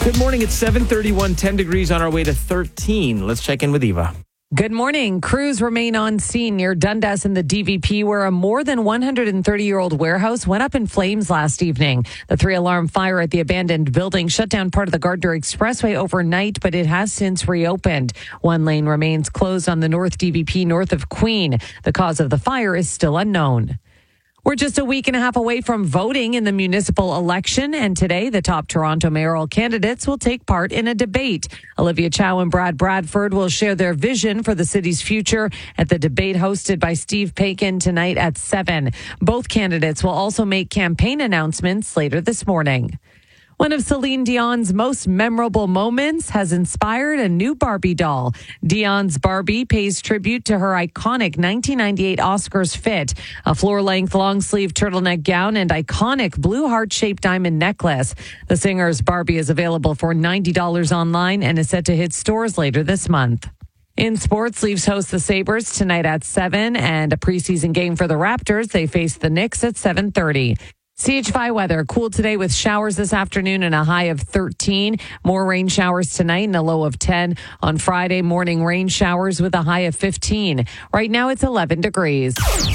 Good morning. It's 7:31, 10 degrees on our way to 13. Let's check in with Eva. Good morning. Crews remain on scene near Dundas in the DVP, where a more than 130-year-old warehouse went up in flames last evening. The 3-alarm fire at the abandoned building shut down part of the Gardner Expressway overnight, but it has since reopened. One lane remains closed on the North DVP north of Queen. The cause of the fire is still unknown. We're just a week and a half away from voting in the municipal election, and today the top Toronto mayoral candidates will take part in a debate. Olivia Chow and Brad Bradford will share their vision for the city's future at the debate hosted by Steve Paikin tonight at 7. Both candidates will also make campaign announcements later this morning. One of Celine Dion's most memorable moments has inspired a new Barbie doll. Dion's Barbie pays tribute to her iconic 1998 Oscars fit, a floor-length long-sleeve turtleneck gown and iconic blue heart-shaped diamond necklace. The singer's Barbie is available for $90 online and is set to hit stores later this month. In sports, Leafs host the Sabres tonight at 7, and a preseason game for the Raptors. They face the Knicks at 7:30. CH5 weather, cool today with showers this afternoon and a high of 13. More rain showers tonight and a low of 10. On Friday, morning rain showers with a high of 15. Right now it's 11 degrees.